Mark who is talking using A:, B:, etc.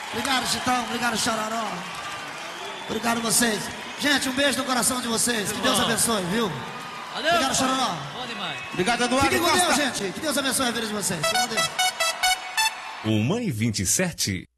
A: Obrigado, Chitão. Obrigado, Chororó. Obrigado vocês. Gente, um beijo no coração de vocês. Que Deus abençoe, viu?
B: Valeu,
A: obrigado, Chororó.
B: Bom demais.
C: Obrigado, Eduardo.
A: Fiquem com Deus, gente. Que Deus abençoe a vida de vocês. Com Deus.
D: 1h27.